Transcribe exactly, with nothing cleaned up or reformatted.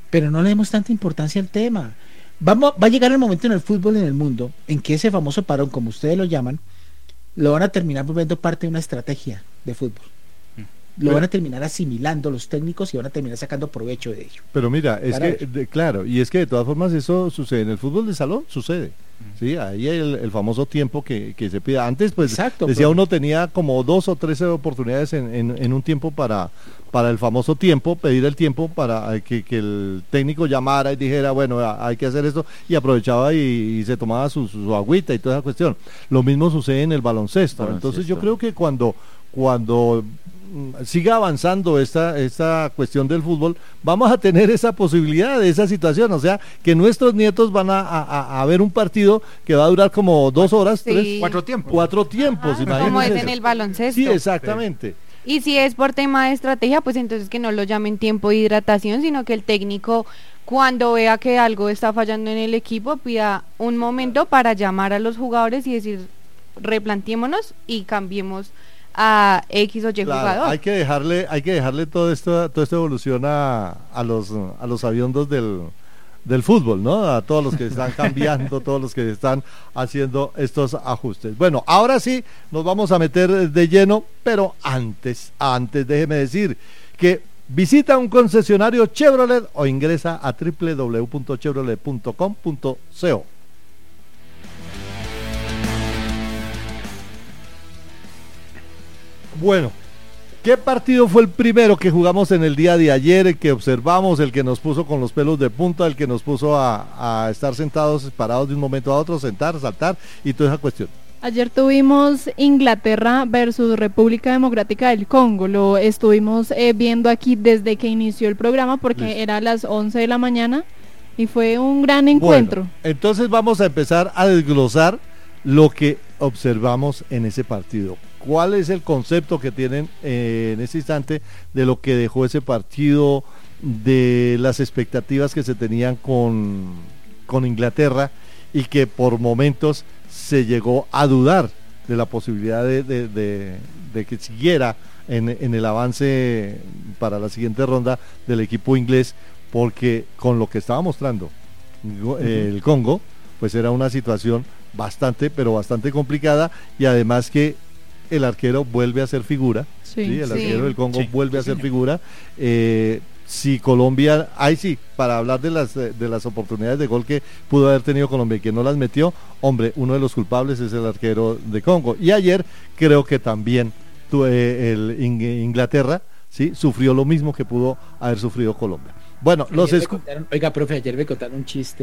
pero no le demos tanta importancia al tema. Vamos, va a llegar el momento en el fútbol en el mundo en que ese famoso parón, como ustedes lo llaman, lo van a terminar volviendo parte de una estrategia de fútbol. Lo van a terminar asimilando los técnicos y van a terminar sacando provecho de ello. Pero mira, es Para que, de, claro, y es que de todas formas eso sucede en el fútbol de salón, sucede. Sí, ahí hay el, el famoso tiempo que, que se pide. Antes, pues, Exacto, decía pero... uno tenía como dos o tres oportunidades en, en, en un tiempo para, para el famoso tiempo, pedir el tiempo para que, que el técnico llamara y dijera, bueno, hay que hacer esto, y aprovechaba y, y se tomaba su, su, su agüita y toda esa cuestión. Lo mismo sucede en el baloncesto. baloncesto. Entonces yo creo que cuando, cuando siga avanzando esta, esta cuestión del fútbol, vamos a tener esa posibilidad de esa situación, o sea, que nuestros nietos van a, a, a ver un partido que va a durar como dos horas, sí. tres, cuatro tiempos. Cuatro tiempos, Ajá, como es en el baloncesto. Sí, exactamente. Sí. Y si es por tema de estrategia, pues entonces que no lo llamen tiempo de hidratación, sino que el técnico, cuando vea que algo está fallando en el equipo, pida un momento para llamar a los jugadores y decir, replanteémonos y cambiemos a X o Y claro, jugador. Hay que dejarle, hay que dejarle todo esto, toda esta evolución a, a los a los aviondos del, del fútbol, ¿no? A todos los que están cambiando, todos los que están haciendo estos ajustes. Bueno, ahora sí nos vamos a meter de lleno, pero antes, antes déjeme decir que visita un concesionario Chevrolet o ingresa a doble u doble u doble u punto chevrolet punto com punto co. Bueno, ¿qué partido fue el primero que jugamos en el día de ayer, el que observamos, el que nos puso con los pelos de punta, el que nos puso a, a estar sentados, parados de un momento a otro, sentar, saltar y toda esa cuestión? Ayer tuvimos Inglaterra versus República Democrática del Congo, lo estuvimos eh, viendo aquí desde que inició el programa porque Listo. Era a las once de la mañana y fue un gran encuentro. Bueno, entonces vamos a empezar a desglosar lo que observamos en ese partido. ¿Cuál es el concepto que tienen eh, en ese instante de lo que dejó ese partido, de las expectativas que se tenían con, con Inglaterra y que por momentos se llegó a dudar de la posibilidad de, de, de, de que siguiera en, en el avance para la siguiente ronda del equipo inglés, porque con lo que estaba mostrando eh, el Congo, pues era una situación bastante, pero bastante complicada, y además que el arquero vuelve a ser figura, sí, ¿sí? el sí. arquero del Congo sí, vuelve sí, a ser señor. figura. Eh, si Colombia, ahí sí, para hablar de las de las oportunidades de gol que pudo haber tenido Colombia y que no las metió, hombre, uno de los culpables es el arquero de Congo. Y ayer creo que también tuve el Inglaterra, sí, sufrió lo mismo que pudo haber sufrido Colombia. Bueno, ayer los escu- contaron, oiga, profe, ayer me contaron un chiste.